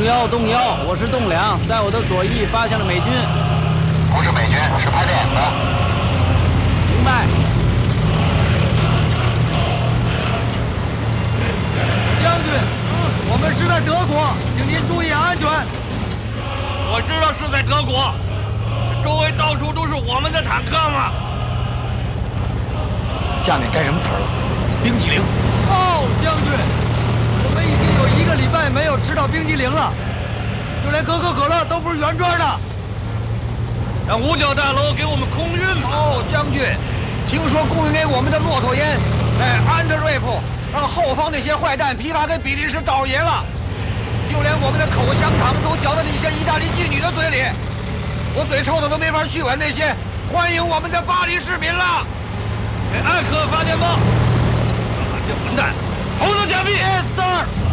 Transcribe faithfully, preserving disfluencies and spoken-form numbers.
幺动幺，我是栋梁，在我的左翼发现了美军。 不是美军，是拍电影的。 明白。 将军，我们是在德国，请您注意安全。 我知道是在德国，周围到处都是我们的坦克嘛。 下面该什么词儿了？冰激凌。 哦，将军，我们已经有一个礼拜没有吃到冰激凌了，就连可口可乐都不是原装的。 让五角大楼给我们空运吧。 哦，将军，听说供应给我们的骆驼烟，哎，安德瑞夫让后方那些坏蛋批发给比利时倒爷了，就连我们的口香糖都嚼到那些意大利妓女的嘴里，我嘴臭的都没法去吻那些欢迎我们的巴黎市民了。 给艾克发电报，这混蛋，猴子夹壁 Yes, sir。